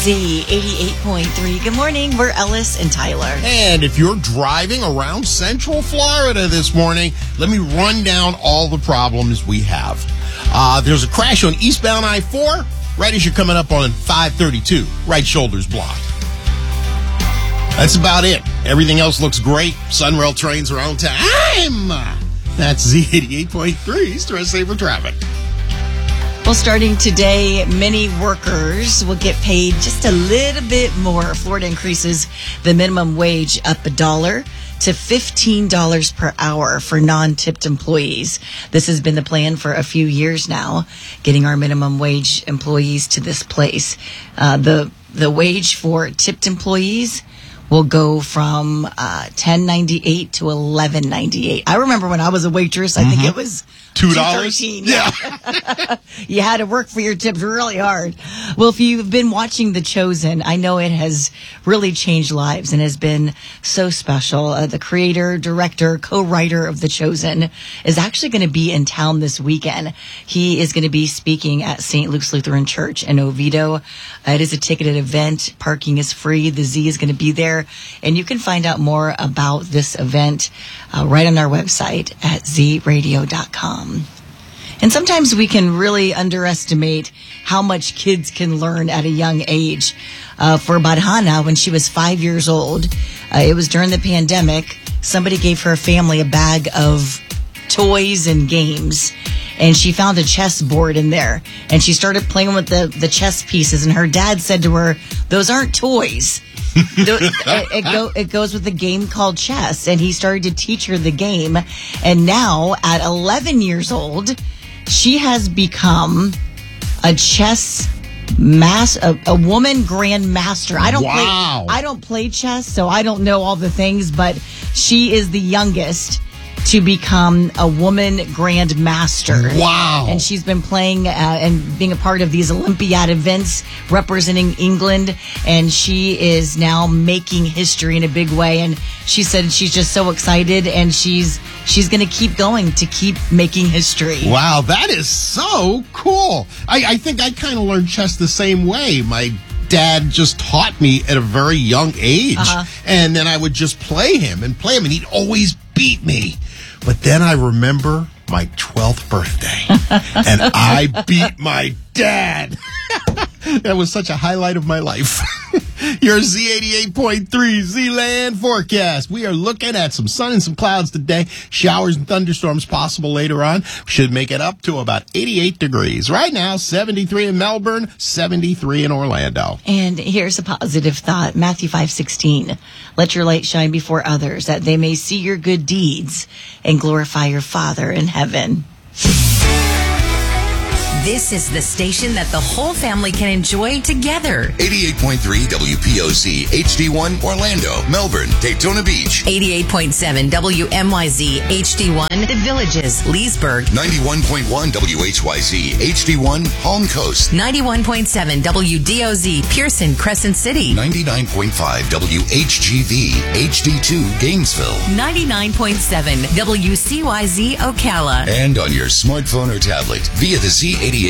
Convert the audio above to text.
Z88.3. Good morning. We're Ellis and Tyler. And if you're driving around Central Florida this morning, let me run down all the problems we have. There's a crash on eastbound I-4 right as you're coming up on 532. Right shoulder's blocked. That's about it. Everything else looks great. Sunrail trains are on time. That's Z88.3. Stress Saver Traffic. Well, starting today, many workers will get paid just a little bit more. Florida increases the minimum wage up $1 to $15 per hour for non-tipped employees. This has been the plan for a few years now, getting our minimum wage employees to this place. The wage for tipped employees will go from $10.98 to $11.98. I remember when I was a waitress, I think it was $2.13. Yeah. You had to work for your tips really hard. Well, if you've been watching The Chosen, I know it has really changed lives and has been so special. The creator, director, co-writer of The Chosen is actually going to be in town this weekend. He is going to be speaking at St. Luke's Lutheran Church in Oviedo. It is a ticketed event. Parking is free. The Z is going to be there. And you can find out more about this event right on our website at zradio.com. And sometimes we can really underestimate how much kids can learn at a young age. For Badhana, when she was 5 years old, it was during the pandemic, somebody gave her family a bag of toys and games. And she found a chess board in there. And she started playing with the chess pieces. And her dad said to her, "Those aren't toys." It goes with a game called chess. And he started to teach her the game. And now, at 11 years old, she has become a chess a woman grandmaster. I don't play chess, so I don't know all the things, but she is the youngest to become a woman grandmaster. Wow. And she's been playing and being a part of these Olympiad events representing England, and she is now making history in a big way. And she said she's just so excited, and she's going to keep going to keep making history. Wow, that is so cool. I think I kind of learned chess the same way. My dad just taught me at a very young age, and then I would just play him, and he'd always beat me. But then I remember my 12th birthday, and I beat my dad. That was such a highlight of my life. Your Z88.3 Z-Land forecast. We are looking at some sun and some clouds today. Showers and thunderstorms possible later on. Should make it up to about 88 degrees. Right now, 73 in Melbourne, 73 in Orlando. And here's a positive thought. Matthew 5:16. Let your light shine before others, that they may see your good deeds and glorify your Father in heaven. This is the station that the whole family can enjoy together. 88.3 WPOZ HD1 Orlando, Melbourne, Daytona Beach. 88.7 WMYZ HD1 The Villages, Leesburg. 91.1 WHYZ HD1 Palm Coast. 91.7 WDOZ Pearson, Crescent City. 99.5 WHGV HD2 Gainesville. 99.7 WCYZ Ocala. And on your smartphone or tablet via the Z88